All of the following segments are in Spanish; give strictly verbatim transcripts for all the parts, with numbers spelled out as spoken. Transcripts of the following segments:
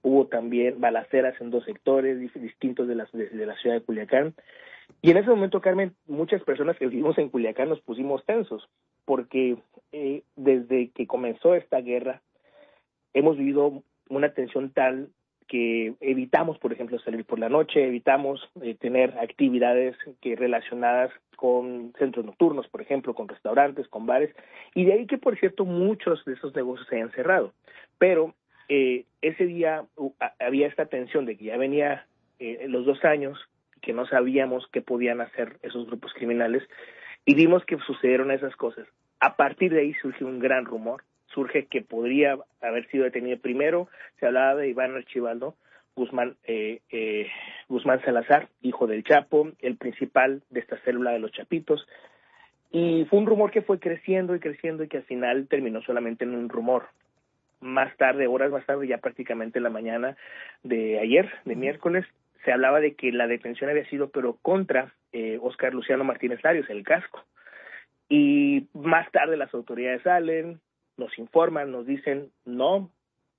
hubo también balaceras en dos sectores distintos de la, de, de la ciudad de Culiacán. Y en ese momento, Carmen, muchas personas que vivimos en Culiacán nos pusimos tensos, porque eh, desde que comenzó esta guerra hemos vivido una tensión tal que evitamos, por ejemplo, salir por la noche, evitamos eh, tener actividades que relacionadas con centros nocturnos, por ejemplo, con restaurantes, con bares, y de ahí que, por cierto, muchos de esos negocios se hayan cerrado. Pero eh, ese día uh, había esta tensión de que ya venía eh, los dos años, que no sabíamos qué podían hacer esos grupos criminales, y vimos que sucedieron esas cosas. A partir de ahí surgió un gran rumor, surge que podría haber sido detenido. Primero se hablaba de Iván Archibaldo Guzmán, eh, eh, Guzmán Salazar, hijo del Chapo, el principal de esta célula de los Chapitos, y fue un rumor que fue creciendo y creciendo y que al final terminó solamente en un rumor. Más tarde, horas más tarde, ya prácticamente en la mañana de ayer, de miércoles, se hablaba de que la detención había sido pero contra eh, Óscar Luciano Martínez Larios, el Casco. Y más tarde las autoridades salen, nos informan, nos dicen, no,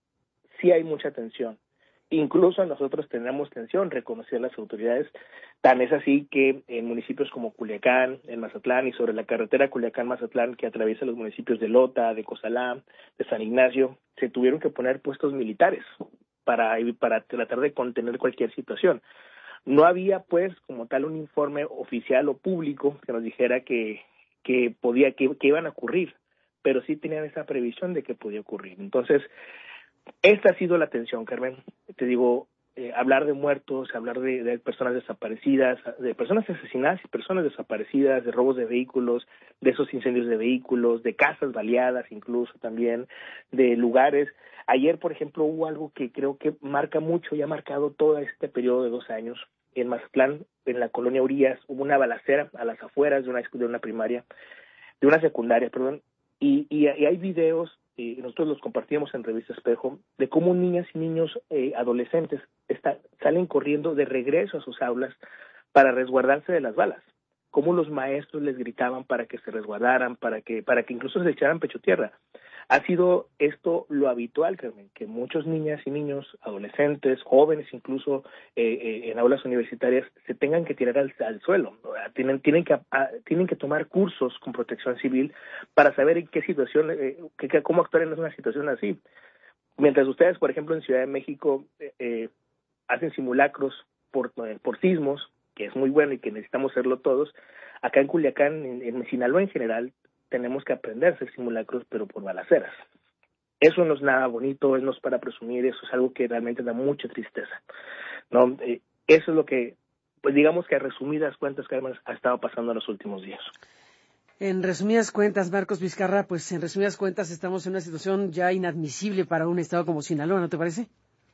sí hay mucha tensión. Incluso nosotros tenemos tensión, reconocían las autoridades. Tan es así que en municipios como Culiacán, en Mazatlán y sobre la carretera Culiacán-Mazatlán que atraviesa los municipios de Lota, de Cozalá, de San Ignacio, se tuvieron que poner puestos militares para, para tratar de contener cualquier situación. No había, pues, como tal, un informe oficial o público que nos dijera que, que podía, que, que iban a ocurrir, pero sí tenían esa previsión de que podía ocurrir. Entonces, esta ha sido la tensión, Carmen. Te digo, eh, hablar de muertos, hablar de, de personas desaparecidas, de personas asesinadas y personas desaparecidas, de robos de vehículos, de esos incendios de vehículos, de casas baleadas incluso también, de lugares. Ayer, por ejemplo, hubo algo que creo que marca mucho y ha marcado todo este periodo de dos años. En Mazatlán, en la colonia Urias, hubo una balacera a las afueras de una, de una primaria, de una secundaria, perdón, y, y, y hay videos, y nosotros los compartíamos en Revista Espejo, de cómo niñas y niños eh, adolescentes está, salen corriendo de regreso a sus aulas para resguardarse de las balas, cómo los maestros les gritaban para que se resguardaran, para que, para que incluso se echaran pecho tierra. Ha sido esto lo habitual, Carmen, que muchos niñas y niños, adolescentes, jóvenes incluso eh, eh, en aulas universitarias se tengan que tirar al, al suelo, ¿no? tienen, tienen, que, a, tienen que tomar cursos con protección civil para saber en qué situación, eh, que, que, cómo actuar en una situación así. Mientras ustedes, por ejemplo, en Ciudad de México eh, eh, hacen simulacros por, eh, por sismos, que es muy bueno y que necesitamos hacerlo todos, acá en Culiacán, en, en Sinaloa en general, tenemos que aprender a hacer simulacros, pero por balaceras. Eso no es nada bonito, no es para presumir, eso es algo que realmente da mucha tristeza, ¿no? Eh, eso es lo que, pues digamos que a resumidas cuentas, Carmen, ha estado pasando en los últimos días. En resumidas cuentas, Marcos Vizcarra, pues en resumidas cuentas estamos en una situación ya inadmisible para un estado como Sinaloa, ¿no te parece?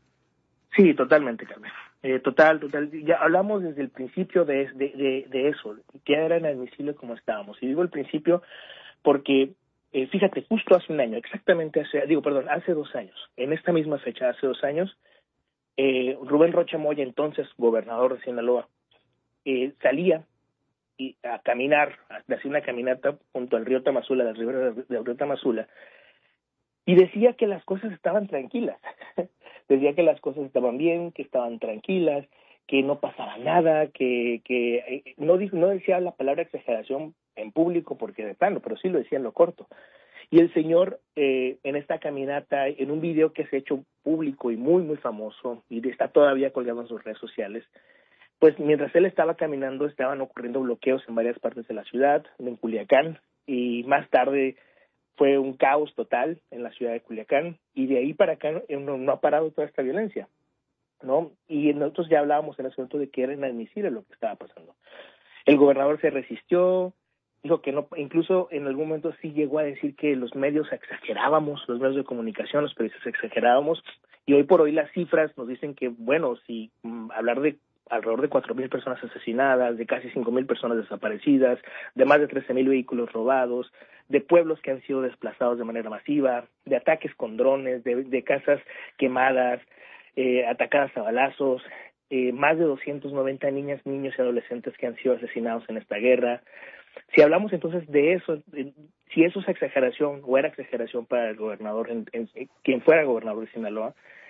Sí, totalmente, Carmen. Eh, total, total. Ya hablamos desde el principio de, de, de, de eso, que era inadmisible como estábamos. Y digo el principio porque, eh, fíjate, justo hace un año, exactamente hace, digo, perdón, hace dos años, en esta misma fecha, hace dos años, eh, Rubén Rocha Moya, entonces gobernador de Sinaloa, eh, salía y a caminar, hacía una caminata junto al río Tamazula, la ribera del río Tamazula, y decía que las cosas estaban tranquilas. Decía que las cosas estaban bien, que estaban tranquilas, que no pasaba nada, que, que eh, no, no decía la palabra exageración en público porque de plano, pero sí lo decía en lo corto. Y el señor, eh, en esta caminata, en un video que se ha hecho público y muy, muy famoso, y está todavía colgado en sus redes sociales, pues mientras él estaba caminando estaban ocurriendo bloqueos en varias partes de la ciudad, en Culiacán, y más tarde fue un caos total en la ciudad de Culiacán, y de ahí para acá no, no ha parado toda esta violencia, ¿no? Y nosotros ya hablábamos en ese momento de que era inadmisible lo que estaba pasando. El gobernador se resistió, dijo que no, incluso en algún momento sí llegó a decir que los medios exagerábamos, los medios de comunicación, los periodistas exagerábamos, y hoy por hoy las cifras nos dicen que, bueno, si mm, hablar de alrededor de cuatro mil personas asesinadas, de casi cinco mil personas desaparecidas, de más de trece mil vehículos robados, de pueblos que han sido desplazados de manera masiva, de ataques con drones, de, de casas quemadas, eh, atacadas a balazos, eh, más de doscientos noventa niñas, niños y adolescentes que han sido asesinados en esta guerra. Si hablamos entonces de eso, de, si eso es exageración o era exageración para el gobernador, en, en, quien fuera gobernador de Sinaloa,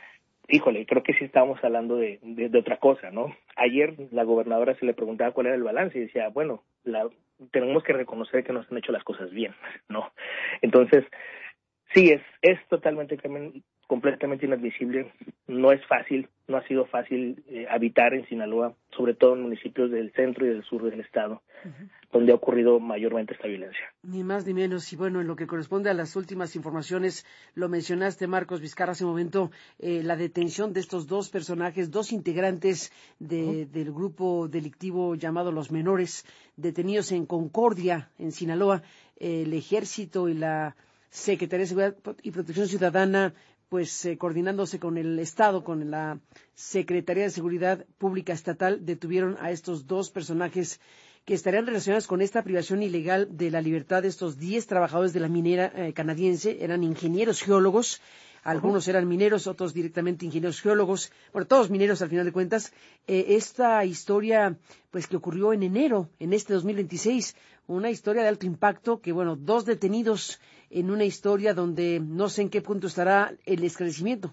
híjole, creo que sí estábamos hablando de, de, de otra cosa, ¿no? Ayer la gobernadora se le preguntaba cuál era el balance y decía, bueno, la, tenemos que reconocer que no se han hecho las cosas bien, ¿no? Entonces, sí, es, es totalmente, completamente inadmisible. No es fácil, no ha sido fácil eh, habitar en Sinaloa, sobre todo en municipios del centro y del sur del estado, uh-huh. donde ha ocurrido mayormente esta violencia. Ni más ni menos. Y bueno, en lo que corresponde a las últimas informaciones, lo mencionaste, Marcos Vizcarra, hace un momento, eh, la detención de estos dos personajes, dos integrantes de, uh-huh. del grupo delictivo llamado Los Menores, detenidos en Concordia, en Sinaloa. Eh, el Ejército y la Secretaría de Seguridad y Protección Ciudadana, pues eh, coordinándose con el Estado, con la Secretaría de Seguridad Pública Estatal, detuvieron a estos dos personajes que estarían relacionados con esta privación ilegal de la libertad de estos diez trabajadores de la minera eh, canadiense. Eran ingenieros geólogos, algunos uh-huh. eran mineros, otros directamente ingenieros geólogos, bueno, todos mineros al final de cuentas. Eh, esta historia, pues que ocurrió en enero, en este dos mil veintiséis, una historia de alto impacto que, bueno, dos detenidos en una historia donde no sé en qué punto estará el esclarecimiento.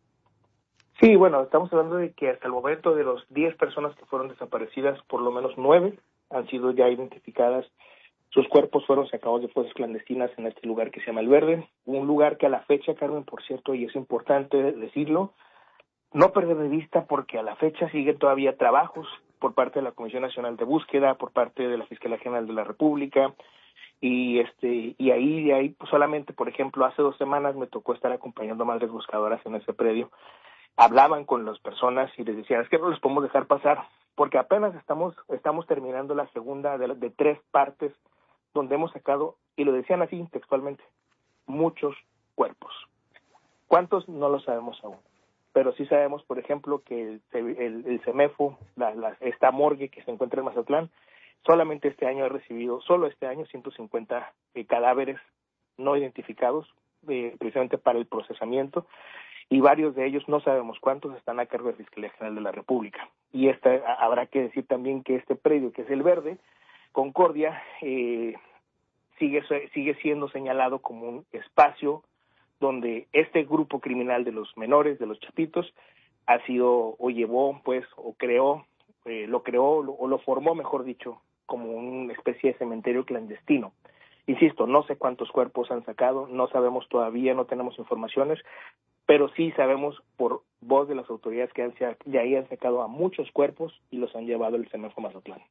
Sí, bueno, estamos hablando de que hasta el momento de los diez personas que fueron desaparecidas, por lo menos nueve han sido ya identificadas. Sus cuerpos fueron sacados de fosas clandestinas en este lugar que se llama El Verde, un lugar que a la fecha, Carmen, por cierto, y es importante decirlo, no perder de vista porque a la fecha siguen todavía trabajos por parte de la Comisión Nacional de Búsqueda, por parte de la Fiscalía General de la República, y este y ahí de ahí pues solamente, por ejemplo, hace dos semanas me tocó estar acompañando a madres buscadoras en ese predio. Hablaban con las personas y les decían, es que no les podemos dejar pasar, porque apenas estamos estamos terminando la segunda de, de tres partes donde hemos sacado, y lo decían así textualmente, muchos cuerpos. ¿Cuántos? No lo sabemos aún. Pero sí sabemos, por ejemplo, que el, el, el CEMEFO, la, la, esta morgue que se encuentra en Mazatlán, solamente este año ha recibido, solo este año, ciento cincuenta eh, cadáveres no identificados, eh, precisamente para el procesamiento, y varios de ellos, no sabemos cuántos, están a cargo de la Fiscalía General de la República. Y esta, habrá que decir también que este predio, que es El Verde, Concordia, eh, sigue, sigue siendo señalado como un espacio donde este grupo criminal de los menores, de los chapitos, ha sido, o llevó, pues, o creó, eh, lo creó, lo, o lo formó, mejor dicho, como una especie de cementerio clandestino. Insisto, no sé cuántos cuerpos han sacado, no sabemos todavía, no tenemos informaciones, pero sí sabemos por voz de las autoridades que han, ya han sacado a muchos cuerpos y los han llevado al CEMEFO Mazatlán.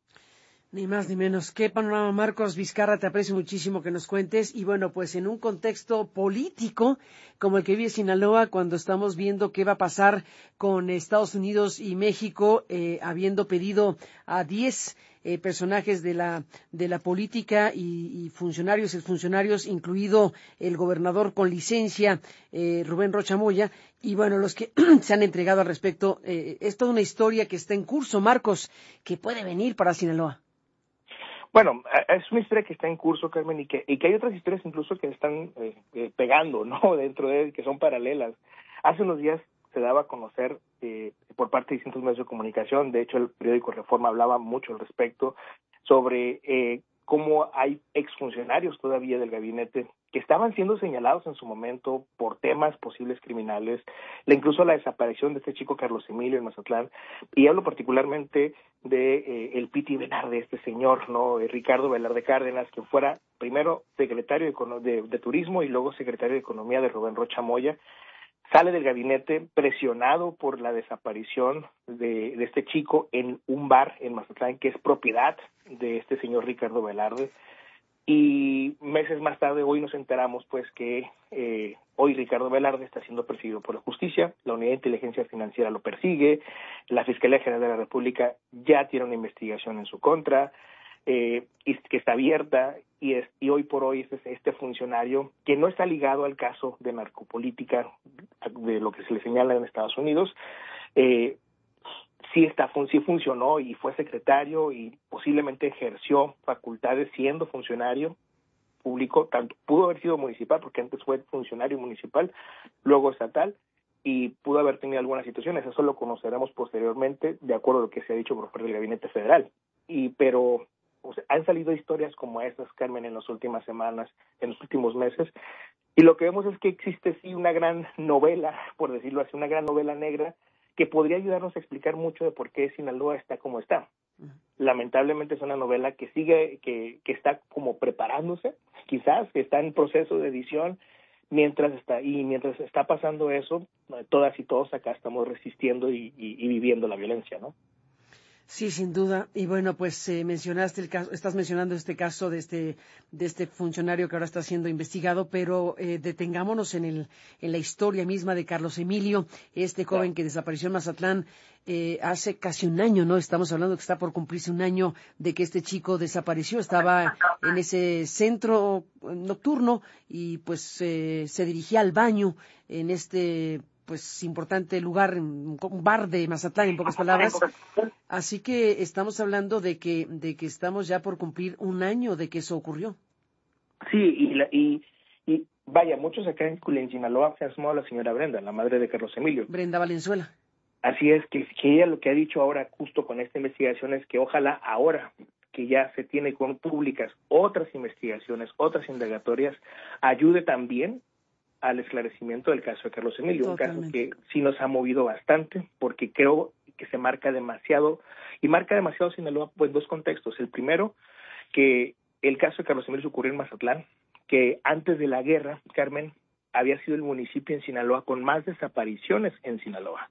Ni más ni menos. Qué panorama, Marcos Vizcarra, te aprecio muchísimo que nos cuentes. Y bueno, pues en un contexto político como el que vive Sinaloa, cuando estamos viendo qué va a pasar con Estados Unidos y México, eh, habiendo pedido a diez eh, personajes de la de la política y, y funcionarios, exfuncionarios, incluido el gobernador con licencia, eh, Rubén Rocha Moya, y bueno, los que se han entregado al respecto. Eh, es toda una historia que está en curso, Marcos, que puede venir para Sinaloa. Bueno, es una historia que está en curso, Carmen, y que, y que hay otras historias incluso que están eh, eh, pegando, ¿no? Dentro de él, que son paralelas. Hace unos días se daba a conocer eh, por parte de distintos medios de comunicación, de hecho el periódico Reforma hablaba mucho al respecto, sobre eh, cómo hay exfuncionarios todavía del gabinete que estaban siendo señalados en su momento por temas posibles criminales, incluso la desaparición de este chico Carlos Emilio en Mazatlán, y hablo particularmente de eh, el Piti Velarde, este señor, no, eh, Ricardo Velarde Cárdenas, quien fuera primero secretario de, de, de Turismo y luego secretario de Economía de Rubén Rocha Moya. Sale del gabinete presionado por la desaparición de, de este chico en un bar en Mazatlán que es propiedad de este señor Ricardo Velarde. Y meses más tarde, hoy nos enteramos pues que eh, hoy Ricardo Velarde está siendo perseguido por la justicia, la Unidad de Inteligencia Financiera lo persigue, la Fiscalía General de la República ya tiene una investigación en su contra, eh, y que está abierta, y es y hoy por hoy este, este funcionario, que no está ligado al caso de narcopolítica de lo que se le señala en Estados Unidos, eh, sí está sí funcionó y fue secretario y posiblemente ejerció facultades siendo funcionario público, tanto pudo haber sido municipal porque antes fue funcionario municipal, luego estatal, y pudo haber tenido algunas situaciones. Eso lo conoceremos posteriormente de acuerdo a lo que se ha dicho por parte del gabinete federal. Y pero o sea, han salido historias como estas, Carmen, en las últimas semanas, en los últimos meses, Y lo que vemos es que existe sí una gran novela, por decirlo así, una gran novela negra que podría ayudarnos a explicar mucho de por qué Sinaloa está como está. Uh-huh. Lamentablemente es una novela que sigue, que, que está como preparándose, quizás, que está en proceso de edición, mientras está, y mientras está pasando eso, todas y todos acá estamos resistiendo y, y, y viviendo la violencia, ¿no? Sí, sin duda. Y bueno, pues eh, mencionaste el caso, estás mencionando este caso de este de este funcionario que ahora está siendo investigado, pero eh, detengámonos en el en la historia misma de Carlos Emilio, este joven claro. que desapareció en Mazatlán eh, hace casi un año, ¿no? Estamos hablando que está por cumplirse un año de que este chico desapareció. Estaba en ese centro nocturno y pues eh, se dirigía al baño en este pues importante lugar, un bar de Mazatlán, en pocas palabras. Así que estamos hablando de que de que estamos ya por cumplir un año de que eso ocurrió. Sí, y, la, y, y vaya, muchos acá en, en Sinaloa se han sumado a la señora Brenda, la madre de Carlos Emilio. Brenda Valenzuela. Así es, que, que ella lo que ha dicho ahora justo con esta investigación es que ojalá ahora que ya se tiene con públicas otras investigaciones, otras indagatorias, ayude también al esclarecimiento del caso de Carlos Emilio, Totalmente. Un caso que sí nos ha movido bastante, porque creo que se marca demasiado, y marca demasiado Sinaloa, pues dos contextos. El primero, que el caso de Carlos Emilio ocurrió en Mazatlán, que antes de la guerra, Carmen, había sido el municipio en Sinaloa con más desapariciones en Sinaloa.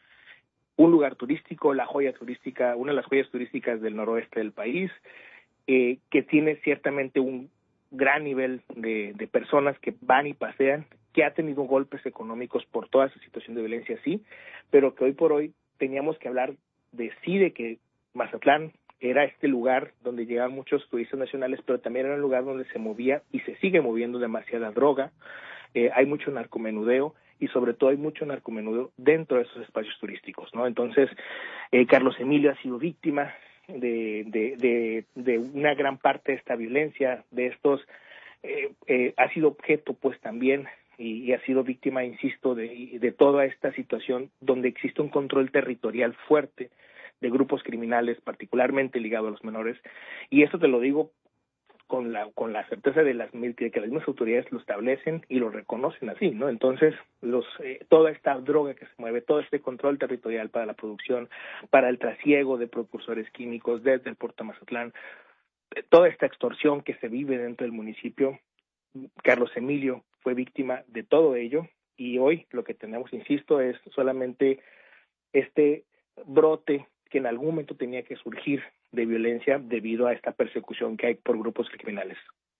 Un lugar turístico, la joya turística, una de las joyas turísticas del noroeste del país, eh, que tiene ciertamente un gran nivel de, de personas que van y pasean, que ha tenido golpes económicos por toda esa situación de violencia, sí, pero que hoy por hoy teníamos que hablar de sí, de que Mazatlán era este lugar donde llegaban muchos turistas nacionales, pero también era un lugar donde se movía y se sigue moviendo demasiada droga, eh, hay mucho narcomenudeo y sobre todo hay mucho narcomenudeo dentro de esos espacios turísticos, ¿no? Entonces, eh, Carlos Emilio ha sido víctima de, de, de, de una gran parte de esta violencia, de estos, eh, eh, ha sido objeto pues también y, y ha sido víctima, insisto, de, de toda esta situación donde existe un control territorial fuerte de grupos criminales, particularmente ligados a los menores, y esto te lo digo con la con la certeza de las de que las mismas autoridades lo establecen y lo reconocen así, ¿no? Entonces, los eh, toda esta droga que se mueve, todo este control territorial para la producción, para el trasiego de precursores químicos desde el puerto de Mazatlán, eh, toda esta extorsión que se vive dentro del municipio, Carlos Emilio fue víctima de todo ello y hoy lo que tenemos, insisto, es solamente este brote que en algún momento tenía que surgir de violencia debido a esta persecución que hay por grupos criminales.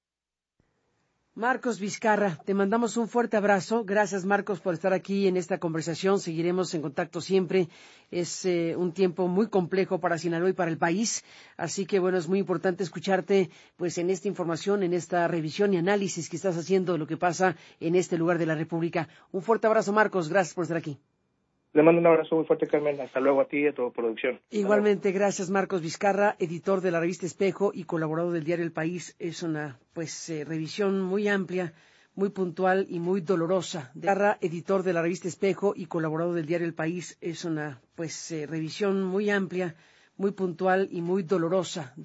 Marcos Vizcarra, te mandamos un fuerte abrazo. Gracias, Marcos, por estar aquí en esta conversación. Seguiremos en contacto siempre. Es eh, un tiempo muy complejo para Sinaloa y para el país. Así que, bueno, es muy importante escucharte pues en esta información, en esta revisión y análisis que estás haciendo de lo que pasa en este lugar de la República. Un fuerte abrazo, Marcos. Gracias por estar aquí. Le mando un abrazo muy fuerte, Carmen. Hasta luego a ti y a tu producción. Igualmente, gracias, Marcos Vizcarra, editor de la revista Espejo y colaborador del diario El País. Es una, pues, eh, revisión muy amplia, muy puntual y muy dolorosa. Vizcarra, editor de la revista Espejo y colaborador del diario El País. Es una, pues, eh, revisión muy amplia, muy puntual y muy dolorosa.